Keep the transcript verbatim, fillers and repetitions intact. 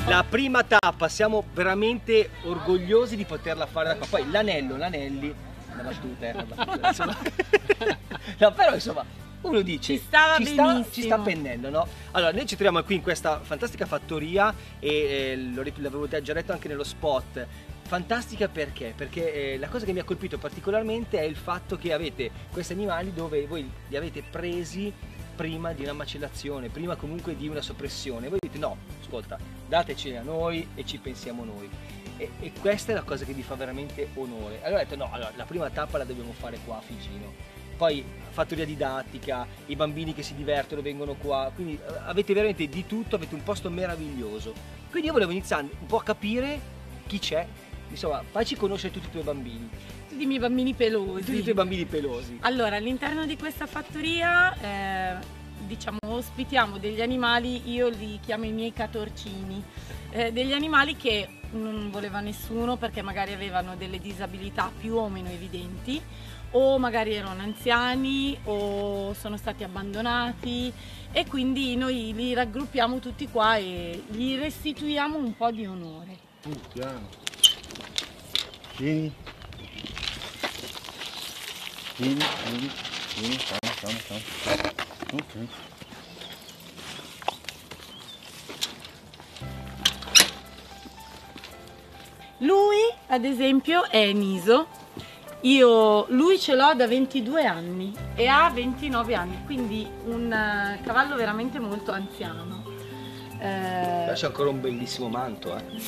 la prima tappa, siamo veramente orgogliosi di poterla fare da qua. Poi l'anello, l'anelli, una battuta, eh, una battuta, insomma. No, però insomma, uno dice, ci stava ci benissimo, sta, ci sta pennello, no? Allora, noi ci troviamo qui in questa fantastica fattoria e eh, l'avevo già detto anche nello spot. Fantastica perché? Perché eh, la cosa che mi ha colpito particolarmente è il fatto che avete questi animali dove voi li avete presi prima di una macellazione, prima comunque di una soppressione. Voi dite no, ascolta, dateceli a noi e ci pensiamo noi. E, e questa è la cosa che vi fa veramente onore. Allora ho detto no, allora, la prima tappa la dobbiamo fare qua a Figino. Poi fattoria didattica, i bambini che si divertono vengono qua, quindi avete veramente di tutto, avete un posto meraviglioso. Quindi io volevo iniziare un po' a capire chi c'è. Insomma, facci conoscere tutti i tuoi bambini. Tutti i miei bambini pelosi. Tutti i tuoi bambini pelosi. Allora, all'interno di questa fattoria, eh, diciamo, ospitiamo degli animali, io li chiamo i miei catorcini, eh, degli animali che non voleva nessuno perché magari avevano delle disabilità più o meno evidenti, o magari erano anziani o sono stati abbandonati, e quindi noi li raggruppiamo tutti qua e gli restituiamo un po' di onore. Uh, piano. Vieni, vieni, vieni, vieni, calma, calma, calma. Ok. Lui, ad esempio, è Niso. Io, lui ce l'ho da ventidue anni e ha ventinove anni, quindi un uh, cavallo veramente molto anziano. Eh... C'è ancora un bellissimo manto, eh.